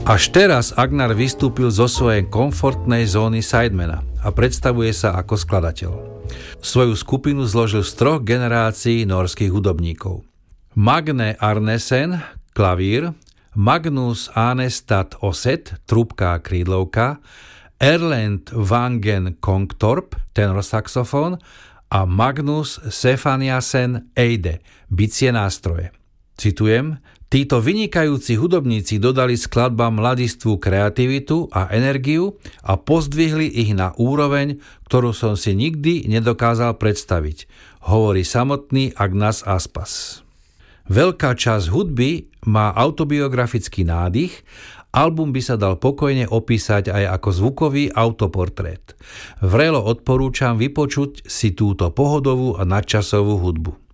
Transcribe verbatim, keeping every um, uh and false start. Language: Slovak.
Až teraz Agnar vystúpil zo svojej komfortnej zóny sidemana a predstavuje sa ako skladateľ. Svoju skupinu zložil z troch generácií nórskych hudobníkov. Magne Arnesen, klavír, Magnus Anestad Oset, trúbka a krídlovka, Erlend Vangen Kongtorp, tenorsaxofón a Magnus Sefaniasen Eide, bicie nástroje. Citujem: Títo vynikajúci hudobníci dodali skladbám mladistvu kreativitu a energiu a pozdvihli ich na úroveň, ktorú som si nikdy nedokázal predstaviť, hovorí samotný Agnas Aspas. Veľká časť hudby má autobiografický nádych, album by sa dal pokojne opísať aj ako zvukový autoportrét. Vrelo odporúčam vypočuť si túto pohodovú a nadčasovú hudbu.